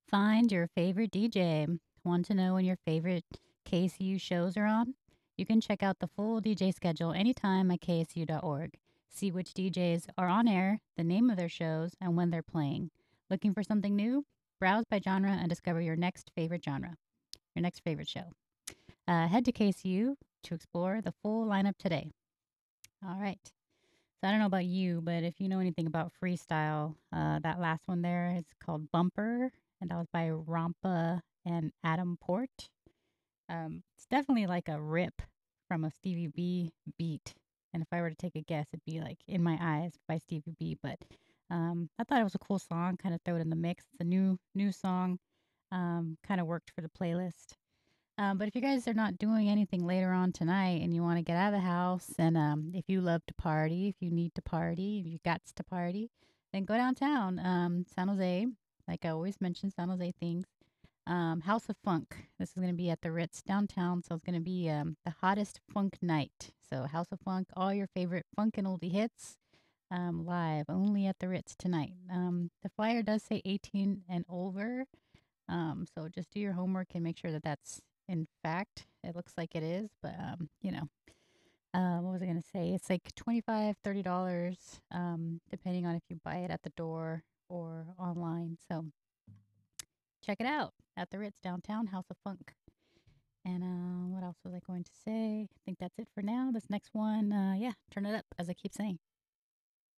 Find your favorite DJ. Want to know when your favorite KSU shows are on? You can check out the full DJ schedule anytime at ksu.org. See which DJs are on air, the name of their shows, and when they're playing. Looking for something new? Browse by genre and discover your next favorite genre, your next favorite show. Head to KSU to explore the full lineup today. All right. So I don't know about you, but if you know anything about freestyle, that last one there is called Bumper, and that was by Rampa and Adam Port. It's definitely like a rip from a Stevie B beat. And if I were to take a guess, it'd be like In My Eyes by Stevie B. But I thought it was a cool song, kind of throw it in the mix. It's a new song, kind of worked for the playlist. But if you guys are not doing anything later on tonight and you want to get out of the house, and if you love to party, if you need to party, if you got to party, then go downtown, San Jose. Like I always mention San Jose things. House of Funk. This is going to be at the Ritz downtown, so it's going to be the hottest funk night. So House of Funk, all your favorite funk and oldie hits, live only at the Ritz tonight. The flyer does say 18 and over, so just do your homework and make sure that that's in fact. It looks like it is, but what was I gonna say? It's like $25, $30, depending on if you buy it at the door or online. So check it out at the Ritz downtown, House of Funk. And what else was I going to say? I think that's it for now. This next one, yeah, turn it up, as I keep saying.